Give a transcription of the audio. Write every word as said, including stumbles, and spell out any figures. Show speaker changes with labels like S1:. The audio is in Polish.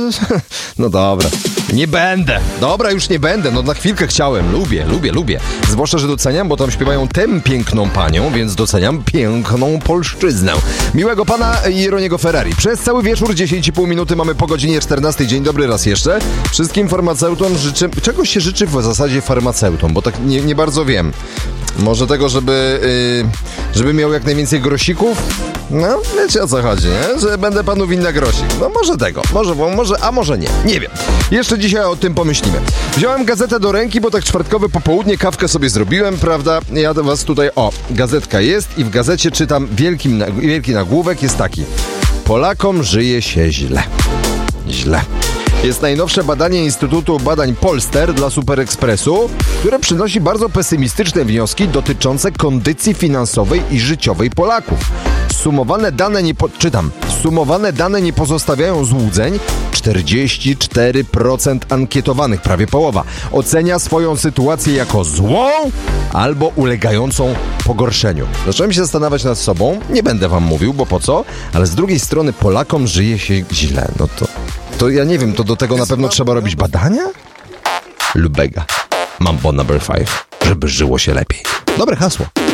S1: No dobra, nie będę. Dobra, już nie będę, no na chwilkę chciałem. Lubię, lubię, lubię. Zwłaszcza, że doceniam, bo tam śpiewają tę piękną panią, więc doceniam piękną polszczyznę. Miłego pana Jeroniego Ferrari. Przez cały wieczór, dziesięć i pół minuty, mamy po godzinie czternastej. Dzień dobry raz jeszcze. Wszystkim farmaceutom życzę... Czegoś się życzy w zasadzie farmaceutom, bo tak nie, nie bardzo wiem. Może tego, żeby, yy, żeby miał jak najwięcej grosików? No, wiecie o co chodzi, nie? Że będę panu winna grosik. No może tego, może, może, a może nie. Nie wiem. Jeszcze dzisiaj o tym pomyślimy. Wziąłem gazetę do ręki, bo tak czwartkowe popołudnie kawkę sobie zrobiłem, prawda? Ja do was tutaj, o, gazetka jest i w gazecie czytam, wielkim, wielki nagłówek jest taki: Polakom żyje się źle. Źle. Jest najnowsze badanie Instytutu Badań Polster dla Super Expressu, które przynosi bardzo pesymistyczne wnioski dotyczące kondycji finansowej i życiowej Polaków. Sumowane dane nie po... Czytam. Sumowane dane nie pozostawiają złudzeń. czterdzieści cztery procent ankietowanych, prawie połowa, ocenia swoją sytuację jako złą albo ulegającą pogorszeniu. Zacząłem się zastanawiać nad sobą. Nie będę wam mówił, bo po co? Ale z drugiej strony Polakom żyje się źle. No to... To ja nie wiem, to do tego na pewno trzeba robić badania? Lubega. Mambo number five. Żeby żyło się lepiej. Dobre hasło.